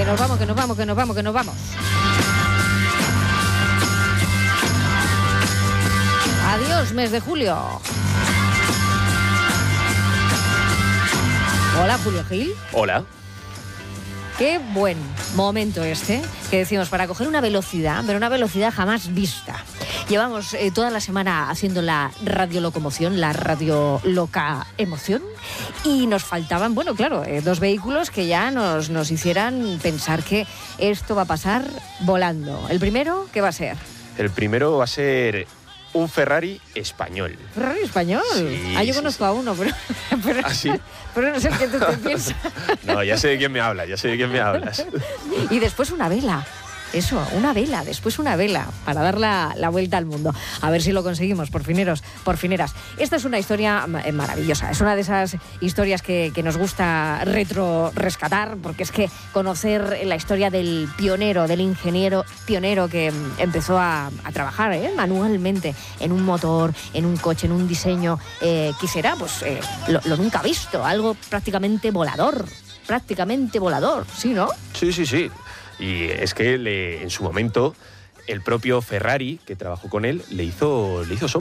Que nos vamos, que nos vamos, que nos vamos, que nos vamos. Adiós, mes de julio. Hola, Julio Gil. Hola. Qué buen momento este, que decimos, para coger una velocidad, pero una velocidad jamás vista. Llevamos toda la semana haciendo la radiolocomoción, la radioloca emoción, y nos faltaban, bueno, claro, dos vehículos que ya nos hicieran pensar que esto va a pasar volando. ¿El primero qué va a ser? El primero va a ser un Ferrari español. ¿Ferrari español? Sí, yo conozco a uno, pero ¿Ah, sí? Pero no sé el que tú te piensas. No, ya sé de quién me hablas, Y después una vela. Eso, una vela, después una vela, para dar la vuelta al mundo. A ver si lo conseguimos, por fineros, por fineras. Esta es una historia maravillosa, es una de esas historias que nos gusta rescatar, porque es que conocer la historia del pionero, del ingeniero pionero que empezó a trabajar manualmente en un motor, en un coche, en un diseño, que será pues lo nunca visto, algo prácticamente volador, ¿sí, no? Sí. Y es que en su momento el propio Ferrari, que trabajó con él, le hizo sombra.